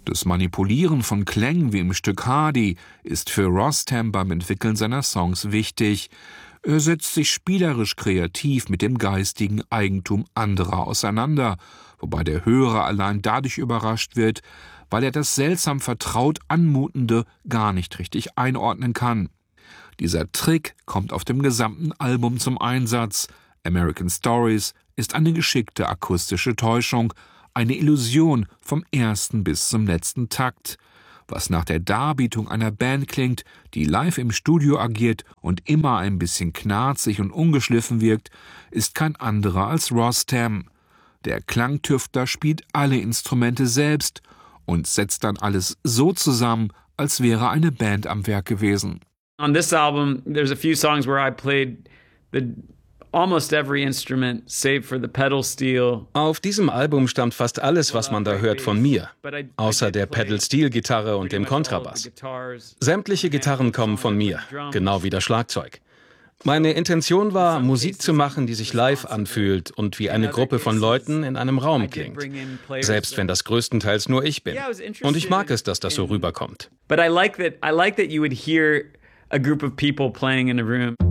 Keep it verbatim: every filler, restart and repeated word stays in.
Das Manipulieren von Klängen wie im Stück Hardy ist für Rostam beim Entwickeln seiner Songs wichtig. Er setzt sich spielerisch kreativ mit dem geistigen Eigentum anderer auseinander, wobei der Hörer allein dadurch überrascht wird, weil er das seltsam vertraut Anmutende gar nicht richtig einordnen kann. Dieser Trick kommt auf dem gesamten Album zum Einsatz. American Stories ist eine geschickte akustische Täuschung, eine Illusion vom ersten bis zum letzten Takt. Was nach der Darbietung einer Band klingt, die live im Studio agiert und immer ein bisschen knarzig und ungeschliffen wirkt, ist kein anderer als Rostam. Der Klangtüftler spielt alle Instrumente selbst und setzt dann alles so zusammen, als wäre eine Band am Werk gewesen. On this album, there's a few songs where I played the almost every instrument save for the pedal steel. Auf diesem Album stammt fast alles, was man da hört, von mir, außer der Pedal-Steel-Gitarre und dem Kontrabass. Sämtliche Gitarren kommen von mir, genau wie das Schlagzeug. Meine Intention war, Musik zu machen, die sich live anfühlt und wie eine Gruppe von Leuten in einem Raum klingt, selbst wenn das größtenteils nur ich bin. Und ich mag es, dass das so rüberkommt. But I like that I like that you would hear a group of people playing in a room.